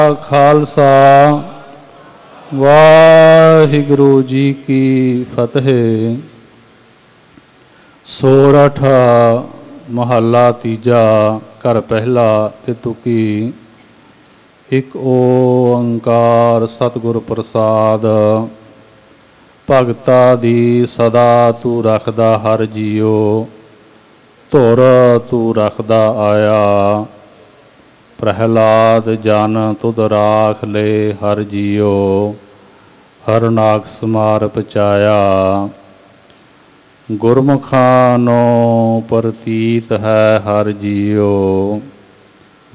ਖਾਲਸਾ ਵਾਹਿਗੁਰੂ ਜੀ ਕੀ ਫਤਿਹ। ਸੋਰਠ ਮਹੱਲਾ ਤੀਜਾ। ਘਰ ਪਹਿਲਾ ਤੇ ਤੁਕੀ। ਇੱਕ ਓੰਕਾਰ ਸਤਿਗੁਰ ਪ੍ਰਸਾਦ। ਭਗਤਾ ਦੀ ਸਦਾ ਤੂੰ ਰੱਖਦਾ ਹਰ ਜੀਓ, ਧੁਰ ਤੂੰ ਰੱਖਦਾ ਆਇਆ। ਪ੍ਰਹਿਲਾਦ ਜਨ ਤੁਧ ਰਾਖ ਲੈ ਹਰ ਜੀਓ, ਹਰਨਾਕ ਸਮਾਰ ਪਚਾਇਆ। ਗੁਰਮੁਖਾਂ ਨੂੰ ਪ੍ਰਤੀਤ ਹੈ ਹਰ ਜੀਓ,